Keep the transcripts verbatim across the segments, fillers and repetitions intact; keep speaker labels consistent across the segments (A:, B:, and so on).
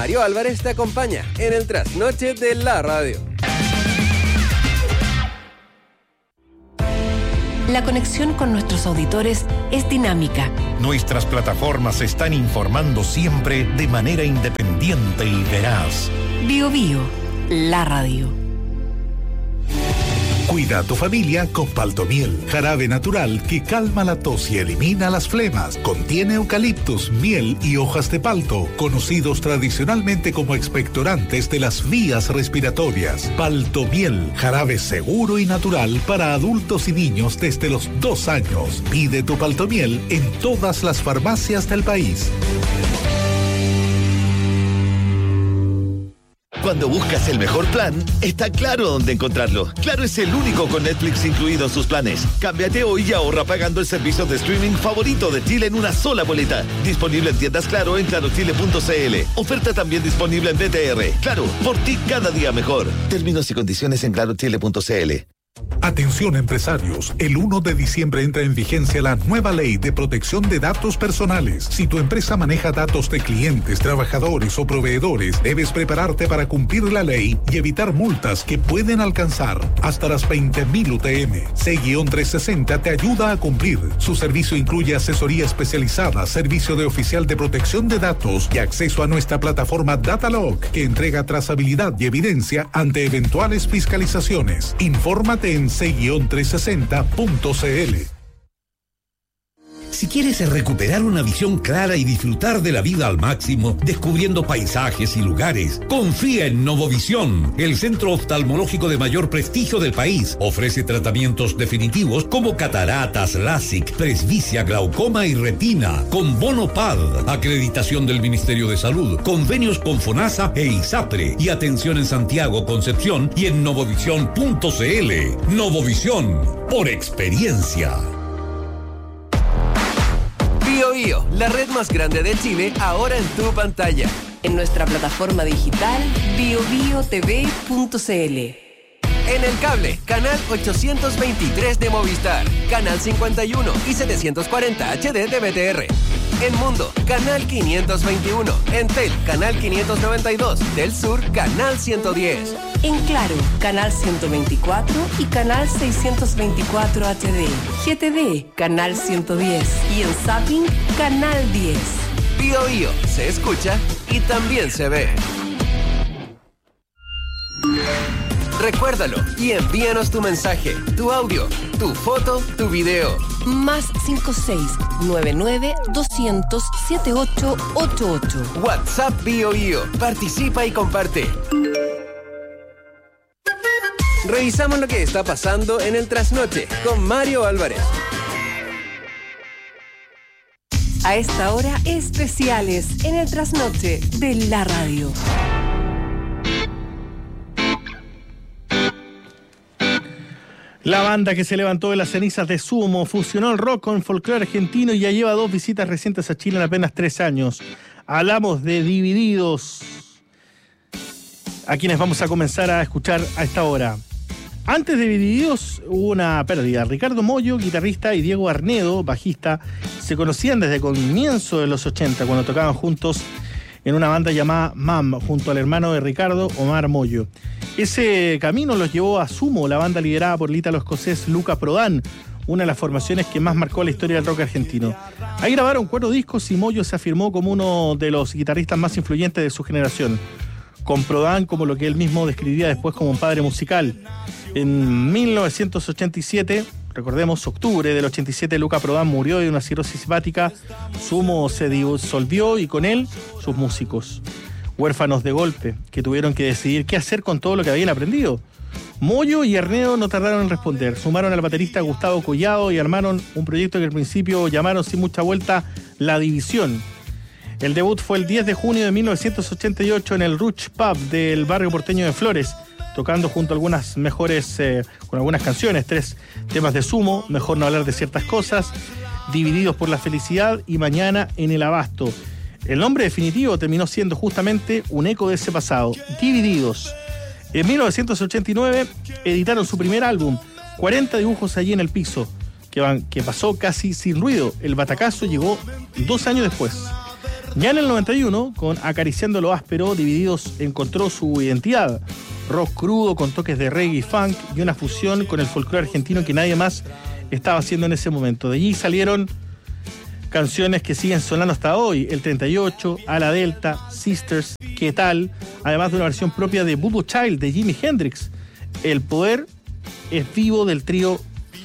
A: Mario Álvarez te acompaña en el trasnoche de la radio.
B: La conexión con nuestros auditores es dinámica.
C: Nuestras plataformas se están informando siempre de manera independiente y veraz.
B: Bio Bio, la radio.
D: Cuida a tu familia con Paltomiel, jarabe natural que calma la tos y elimina las flemas. Contiene eucaliptus, miel y hojas de palto, conocidos tradicionalmente como expectorantes de las vías respiratorias. Paltomiel, jarabe seguro y natural para adultos y niños desde los dos años. Pide tu Paltomiel en todas las farmacias del país.
E: Cuando buscas el mejor plan, está Claro dónde encontrarlo. Claro es el único con Netflix incluido en sus planes. Cámbiate hoy y ahorra pagando el servicio de streaming favorito de Chile en una sola boleta. Disponible en tiendas Claro en claro chile punto c l. Oferta también disponible en B T R. Claro, por ti cada día mejor. Términos y condiciones en claro chile punto c l.
D: Atención empresarios, el primero de diciembre entra en vigencia la nueva ley de protección de datos personales. Si tu empresa maneja datos de clientes, trabajadores o proveedores, debes prepararte para cumplir la ley y evitar multas que pueden alcanzar hasta las veinte mil U T M. C trescientos sesenta te ayuda a cumplir. Su servicio incluye asesoría especializada, servicio de oficial de protección de datos y acceso a nuestra plataforma Datalog, que entrega trazabilidad y evidencia ante eventuales fiscalizaciones. Infórmate en c trescientos sesenta punto c l.
F: Si quieres recuperar una visión clara y disfrutar de la vida al máximo, descubriendo paisajes y lugares, confía en Novovisión, el centro oftalmológico de mayor prestigio del país. Ofrece tratamientos definitivos como cataratas, LASIK, presbicia, glaucoma y retina, con bono P A D, acreditación del Ministerio de Salud, convenios con FONASA e ISAPRE, y atención en Santiago, Concepción y en novovisión punto c l. Novovisión, por experiencia.
A: Bio Bio, la red más grande de Chile, ahora en tu pantalla.
B: En nuestra plataforma digital bio bio t v punto c l.
A: En el cable, canal ochocientos veintitrés de Movistar, canal cincuenta y uno y setecientos cuarenta H D de B T R. En Mundo, canal quinientos veintiuno. En Tel, canal quinientos noventa y dos. Del Sur, canal ciento diez.
B: En Claro, canal ciento veinticuatro y canal seiscientos veinticuatro H D. G T D, canal ciento diez. Y en Zapping, canal diez.
A: Bio Bio, se escucha y también se ve. Recuérdalo y envíanos tu mensaje, tu audio, tu foto, tu video.
B: Más cinco seis nueve nueve dos cero cero siete ocho ocho ocho.
A: WhatsApp Bio Bio. Participa y comparte. Revisamos lo que está pasando en el trasnoche con Mario Álvarez.
B: A esta hora, especiales en el trasnoche de la radio.
G: La banda que se levantó de las cenizas de Sumo fusionó el rock con folclore argentino y ya lleva dos visitas recientes a Chile en apenas tres años. Hablamos de Divididos, a quienes vamos a comenzar a escuchar a esta hora. Antes de Divididos hubo una pérdida. Ricardo Mollo, guitarrista, y Diego Arnedo, bajista, se conocían desde el comienzo de los ochenta, cuando tocaban juntos en una banda llamada M A M, junto al hermano de Ricardo, Omar Mollo. Ese camino los llevó a Sumo, la banda liderada por el ítalo-escocés Luca Prodan, una de las formaciones que más marcó la historia del rock argentino. Ahí grabaron cuatro discos y Mollo se afirmó como uno de los guitarristas más influyentes de su generación, con Prodan como lo que él mismo describiría después como un padre musical. En mil novecientos ochenta y siete, recordemos, octubre del ochenta y siete, Luca Prodan murió de una cirrosis hepática. Sumo se disolvió y con él sus músicos, huérfanos de golpe, que tuvieron que decidir qué hacer con todo lo que habían aprendido. Mollo y Arnedo no tardaron en responder. Sumaron al baterista Gustavo Collado y armaron un proyecto que al principio llamaron sin mucha vuelta La División. El debut fue el diez de junio de mil novecientos ochenta y ocho en el Ruch Pub del barrio porteño de Flores, tocando junto a algunas mejores, eh, con algunas canciones, tres temas de Sumo, Mejor no hablar de ciertas cosas, Divididos por la felicidad y Mañana en el abasto. El nombre definitivo terminó siendo justamente un eco de ese pasado, Divididos. En mil novecientos ochenta y nueve editaron su primer álbum, cuarenta dibujos allí en el piso, que, van, que pasó casi sin ruido. El batacazo llegó dos años después. Ya en el noventa y uno, con Acariciando lo áspero, Divididos encontró su identidad. Rock crudo con toques de reggae y funk y una fusión con el folclore argentino que nadie más estaba haciendo en ese momento. De allí salieron canciones que siguen sonando hasta hoy: El treinta y ocho, A la Delta, Sisters, ¿Qué tal? Además de una versión propia de Voodoo Child de Jimi Hendrix. El poder es vivo del trío.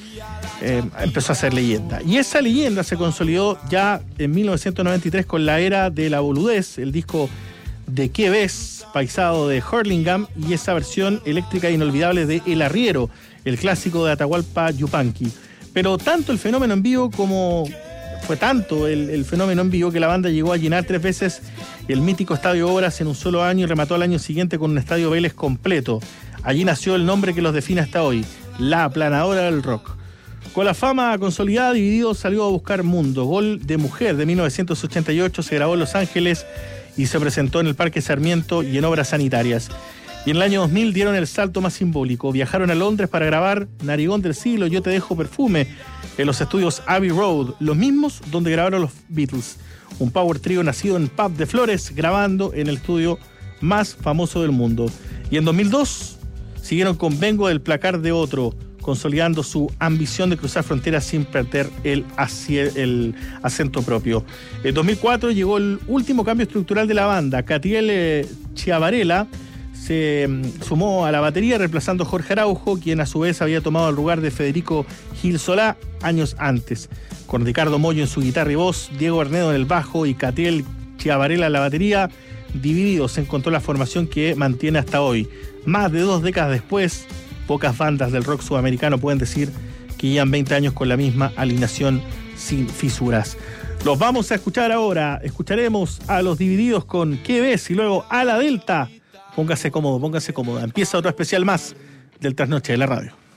G: Eh, empezó a ser leyenda. Y esa leyenda se consolidó ya en mil novecientos noventa y tres con la era de la boludez, el disco de ¿Qué ves?, paisado de Hurlingham, y esa versión eléctrica inolvidable de El Arriero, el clásico de Atahualpa Yupanqui. Pero tanto el fenómeno en vivo como fue tanto el, el fenómeno en vivo que la banda llegó a llenar tres veces el mítico Estadio Obras en un solo año y remató al año siguiente con un Estadio Vélez completo. Allí nació el nombre que los define hasta hoy, la aplanadora del rock. Con la fama consolidada, Divididos salió a buscar mundo. Gol de Mujer de mil novecientos ochenta y ocho se grabó en Los Ángeles y se presentó en el Parque Sarmiento y en Obras Sanitarias. Y en el año dos mil dieron el salto más simbólico. Viajaron a Londres para grabar Narigón del Siglo, Yo te dejo perfume, en los estudios Abbey Road, los mismos donde grabaron los Beatles. Un power trio nacido en Pub de Flores, grabando en el estudio más famoso del mundo. Y en dos mil dos siguieron con Vengo del placar de otro, consolidando su ambición de cruzar fronteras sin perder el, el acento propio. En dos mil cuatro llegó el último cambio estructural de la banda. Catiel eh, Chiavarela se um, sumó a la batería, reemplazando a Jorge Araujo, quien a su vez había tomado el lugar de Federico Gil Solá años antes. Con Ricardo Mollo en su guitarra y voz, Diego Arnedo en el bajo y Catiel Chiavarela en la batería, Divididos se encontró la formación que mantiene hasta hoy. Más de dos décadas después, pocas bandas del rock sudamericano pueden decir que llevan veinte años con la misma alineación sin fisuras. Los vamos a escuchar ahora. Escucharemos a los Divididos con ¿Qué ves? Y luego A la Delta. Póngase cómodo, póngase cómoda. Empieza otro especial más del Trasnoche de la Radio.